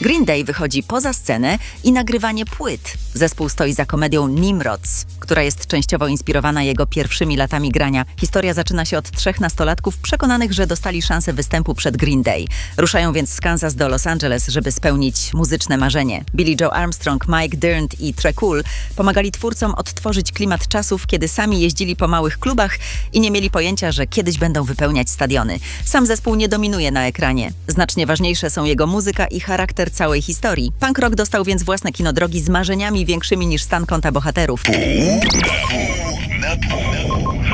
Green Day wychodzi poza scenę i nagrywanie płyt. Zespół stoi za komedią Nimrods, która jest częściowo inspirowana jego pierwszymi latami grania. Historia zaczyna się od 3 nastolatków przekonanych, że dostali szansę występu przed Green Day. Ruszają więc z Kansas do Los Angeles, żeby spełnić muzyczne marzenie. Billie Joe Armstrong, Mike Dirnt i Tré Cool pomagali twórcom odtworzyć klimat czasów, kiedy sami jeździli po małych klubach i nie mieli pojęcia, że kiedyś będą wypełniać stadiony. Sam zespół nie dominuje na ekranie. Znacznie ważniejsze są jego muzyka i charakter całej historii. Punk rock dostał więc własne kinodrogi z marzeniami większymi niż stan konta bohaterów. Pół na pół.